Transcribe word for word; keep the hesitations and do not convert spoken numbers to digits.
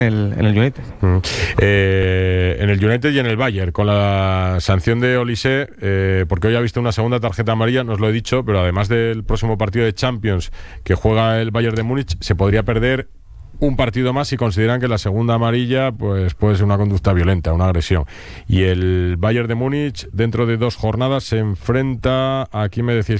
el, en el United. Mm. Eh, en el United y en el Bayern, con la sanción de Olise, eh, porque hoy ha visto una segunda tarjeta amarilla, no os lo he dicho, pero además del próximo partido de Champions que juega el Bayern de Múnich, se podría perder un partido más si consideran que la segunda amarilla pues puede ser una conducta violenta, una agresión. Y el Bayern de Múnich dentro de dos jornadas se enfrenta, aquí me decís